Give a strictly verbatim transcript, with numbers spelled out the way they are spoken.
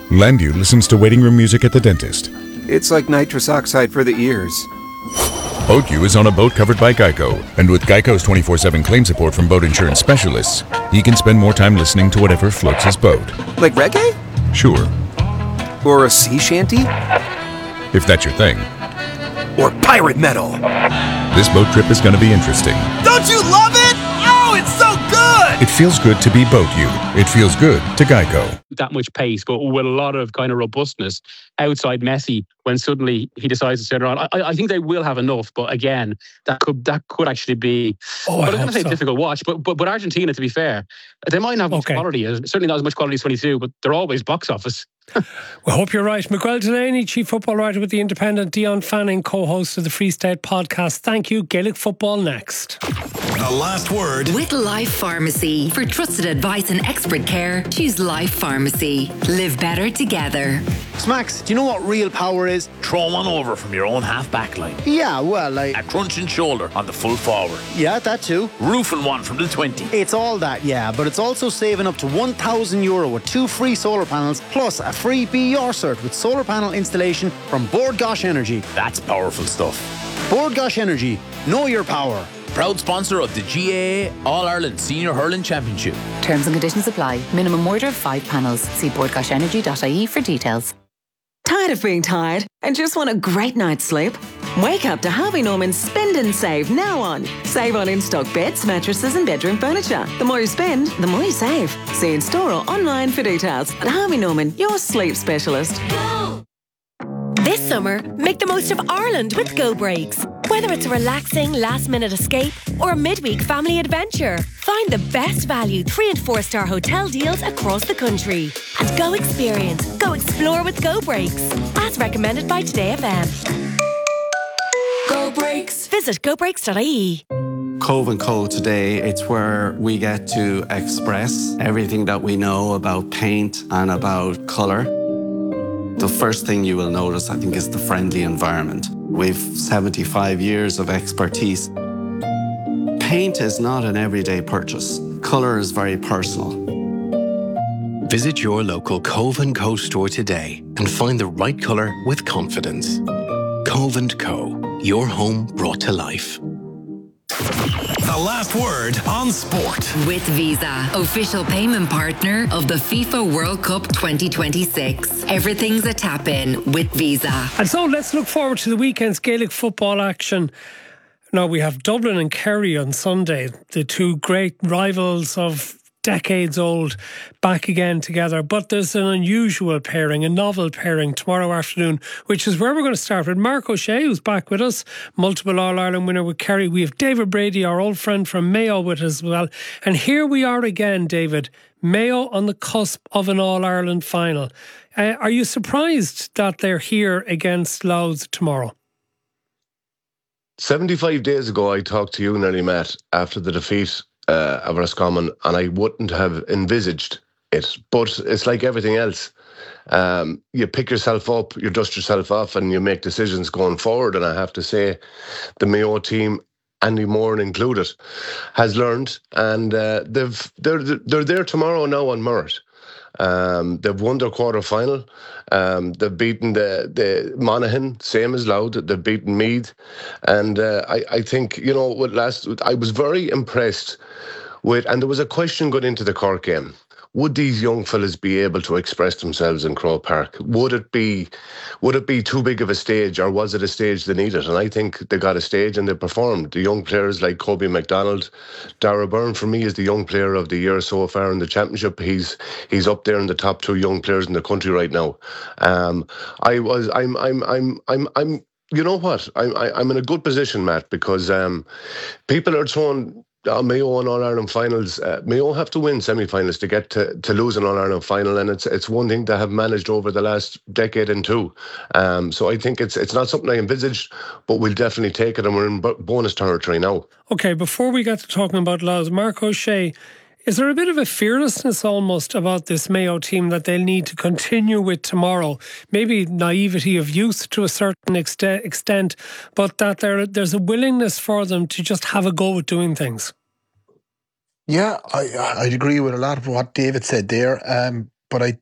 Landu listens to waiting room music at the dentist. It's like nitrous oxide for the ears. BoatU is on a boat covered by Geico, and with Geico's twenty-four seven claim support from boat insurance specialists, he can spend more time listening to whatever floats his boat. Like reggae? Sure. Or a sea shanty? If that's your thing. Or pirate metal? This boat trip is going to be interesting. Don't you love it? Oh, it's so good! It feels good to be BoatU. It feels good to Geico. That much pace, but with a lot of kind of robustness outside Messi when suddenly he decides to turn around. I, I think they will have enough, but again, that could that could actually be. Oh, well, I I'm going to say so. difficult watch, but but but Argentina, to be fair, they might not have much Okay. quality. Certainly not as much quality as twenty-two, but they're always box office. We hope you're right. Miguel Delaney, Chief Football Writer with The Independent, Dion Fanning, co-host of the Free State podcast. Thank you. Gaelic football next. The last word with Life Pharmacy. For trusted advice and expert care, choose Life Pharmacy. Live better together. Smacks, do you know what real power is? Throw one over from your own half back line. Yeah, well, like... A crunching shoulder on the full forward. Yeah, that too. Roofing one from the twenty. It's all that, yeah, but it's also saving up to one thousand euro with two free solar panels, plus a free Be Your cert with solar panel installation from Bord Gosh Energy. That's powerful stuff. Bord Gosh Energy, know your power. Proud sponsor of the G A A All-Ireland Senior Hurling Championship. Terms and conditions apply. Minimum order of five panels. See bord gosh energy dot I E for details. Tired of being tired and just want a great night's sleep? Wake up to Harvey Norman's Spend and Save now on. Save on in-stock beds, mattresses and bedroom furniture. The more you spend, the more you save. See in store or online for details. At Harvey Norman, your sleep specialist. Go! This summer, make the most of Ireland with Go Breaks. Whether it's a relaxing last-minute escape or a midweek family adventure, find the best value three and four star hotel deals across the country. And go experience, go explore with Go Breaks, as recommended by Today F M. Go Breaks. Visit go breaks dot I E. Cove and Co today, it's where we get to express everything that we know about paint and about colour. The first thing you will notice, I think, is the friendly environment. We've seventy-five years of expertise. Paint is not an everyday purchase. Colour is very personal. Visit your local Cove and Co store today and find the right colour with confidence. Cove and Co, your home brought to life. The last word on sport. With Visa, official payment partner of the FIFA World Cup twenty twenty-six. Everything's a tap-in with Visa. And so let's look forward to the weekend's Gaelic football action. Now we have Dublin and Kerry on Sunday, the two great rivals of decades old, back again together. But there's an unusual pairing, a novel pairing tomorrow afternoon, which is where we're going to start with Mark O'Shea, who's back with us, multiple All-Ireland winner with Kerry. We have David Brady, our old friend from Mayo, with us as well. And here we are again, David, Mayo on the cusp of an All-Ireland final. Uh, are you surprised that they're here against Louth tomorrow? seventy-five days ago, I talked to you, Nelly Matt, after the defeat uh, of Roscommon, and I wouldn't have envisaged it. But it's like everything else. Um, you pick yourself up, you dust yourself off, and you make decisions going forward. And I have to say, the Mayo team, Andy Moran included, has learned, and uh, they've they're they're there tomorrow now on merit. Um, they've won their quarter final. Um, they've beaten the the Monaghan, same as Louth. They've beaten Meath, and uh, I I think you know what last I was very impressed with. And there was a question going into the Cork game: would these young fellas be able to express themselves in Croke Park? Would it be would it be too big of a stage, or was it a stage they needed? And I think they got a stage and they performed. The young players like Kobe McDonald, Dara Byrne for me is the young player of the year so far in the championship. He's he's up there in the top two young players in the country right now. Um, I was I'm I'm I'm I'm I'm you know what I'm I'm in a good position, Matt, because um, people are throwing Uh, Mayo and All-Ireland finals. Uh, Mayo have to win semi-finals to get to, to lose an All-Ireland final, and it's it's one thing they have managed over the last decade and two. Um, so I think it's it's not something I envisaged, but we'll definitely take it, and we're in b- bonus territory now. Okay, before we get to talking about Louth, Mark O'Shea, is there a bit of a fearlessness almost about this Mayo team that they'll need to continue with tomorrow? Maybe naivety of youth to a certain exte- extent, but that there there's a willingness for them to just have a go at doing things. Yeah, I, I'd agree with a lot of what David said there. Um, but I